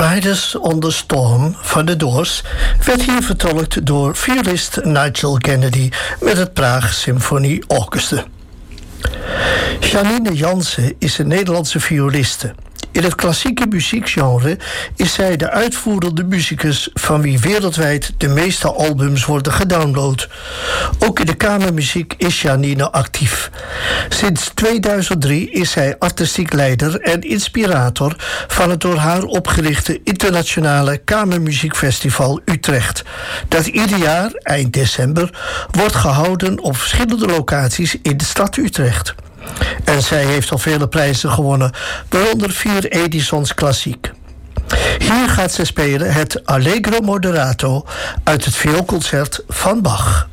Riders on the Storm van de Doors werd hier vertolkt door violist Nigel Kennedy met het Praag Symphony Orchestra. Janine Jansen is een Nederlandse violiste. In het klassieke muziekgenre is zij de uitvoerende muzikus van wie wereldwijd de meeste albums worden gedownload. Ook in de kamermuziek is Janine actief. Sinds 2003 is zij artistiek leider en inspirator van het door haar opgerichte internationale kamermuziekfestival Utrecht, dat ieder jaar, eind december, wordt gehouden op verschillende locaties in de stad Utrecht. En zij heeft al vele prijzen gewonnen, waaronder 4 Edisons Klassiek. Hier gaat zij spelen het Allegro Moderato uit het vioolconcert van Bach.